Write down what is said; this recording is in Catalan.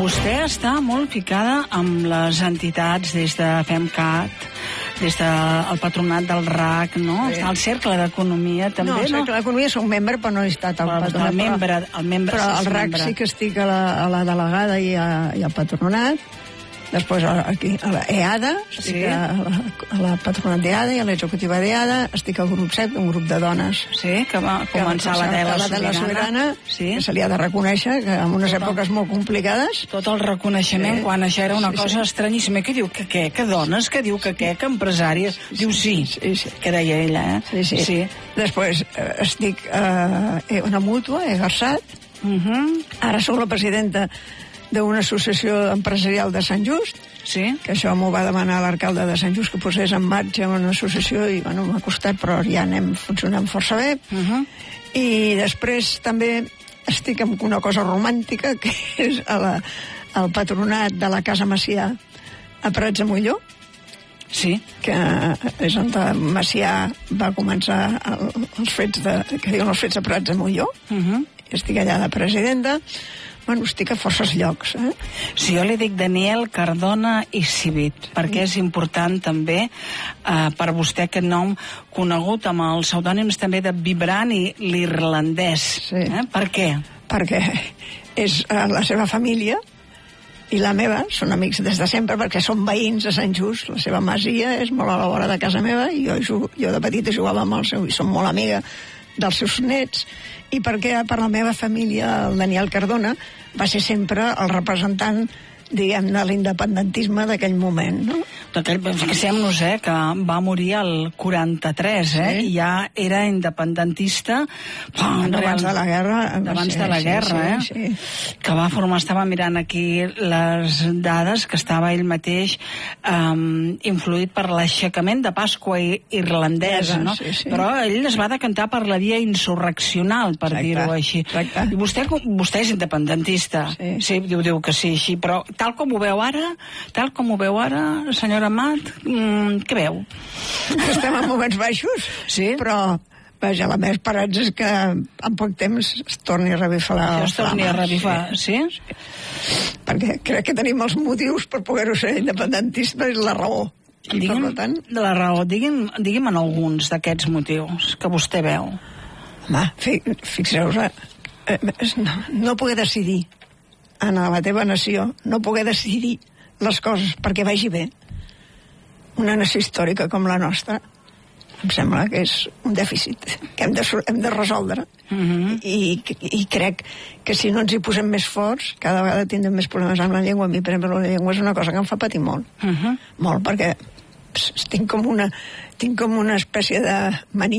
vostè està molt ficada amb les entitats des de FEMCAT, des del patronat del RAC, no? Sí. Està al Cercle d'Economia, també, no? No, al Cercle d'Economia soc membre, però no he estat al patronat. Però al RAC sí que estic a la delegada i al patronat. Després aquí a l'EADA, estic a la patronat d'EADA i a l'executiva d'EADA, estic al grup 7, un grup de dones. Sí, que va començar la Tela Sobirana, que se li ha de reconèixer, que en unes èpoques molt complicades. Tot el reconeixement, quan això era una cosa estranyíssima. Què diu? Que dones? Què diu? Que empresàries? Diu sí, que deia ella, eh? Sí. Després estic a una mútua, a Garsat. Ara sóc la presidenta d'una associació empresarial de Sant Just, que això m'ho va demanar l'alcalde de Sant Just, que posés en marxa una associació, i bueno, m'ha costat, però ja anem funcionant força bé. I després també estic amb una cosa romàntica, que és el patronat de la Casa Macià a Prats de Molló, que és on Macià va començar els fets de Prats de Molló. Estic allà de presidenta. Bueno, estic a forces llocs, eh? Si jo li dic Daniel Cardona i Civit, perquè és important també per vostè aquest nom conegut amb els pseudònims també de Vibrant i l'Irlandès. Per què? Perquè és la seva família i la meva són amics des de sempre, perquè són veïns de Sant Just. La seva masia és molt a la vora de casa meva i jo de petita jugava amb el seu, i som molt amiga dels seus nets, i perquè per la meva família el Daniel Cardona va ser sempre el representant, diguem, de l'independentisme d'aquell moment, no? Fixem-nos, que va morir el 43, i ja era independentista abans de la guerra. Abans de la guerra, que va formar, estava mirant aquí les dades, que estava ell mateix influït per l'aixecament de Pasqua irlandesa, no? Però ell es va decantar per la via insurreccional, per dir-ho així. I vostè és independentista, diu que sí, però tal com ho veu ara, senyora Amat, què veu? Estem en moments baixos, però vaja, la meva esperança és que en poc temps es torni a revifar la flama. Es torni a revifar, sí? Perquè crec que tenim els motius per poder-ho ser independentista, és la raó. De la raó, digui'm en alguns d'aquests motius que vostè veu. Home, fixeu-vos, no poder decidir en la teva nació, no poder decidir les coses perquè vagi bé, una nació històrica com la nostra, em sembla que és un dèficit que hem de resoldre. I crec que si no ens hi posem més forts, cada vegada tindrem més problemes amb la llengua. A mi, per exemple, la llengua és una cosa que em fa patir molt. Molt, perquè tinc com una espècie de mania